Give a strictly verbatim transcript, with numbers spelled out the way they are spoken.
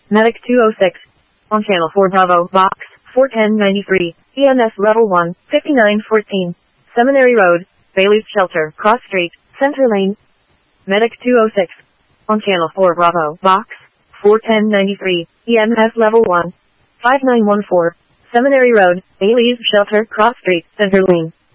Medic two oh six. On Channel four Bravo, Box four ten ninety-three, E M S Level one, fifty-nine fourteen. Seminary Road, Bailey's Shelter, Cross Street, Center Lane. Medic two oh six. On Channel four Bravo, Box four ten ninety-three, E M S Level one, five nine one four. Seminary Road, Bailey's Shelter, Cross Street, Center Lane.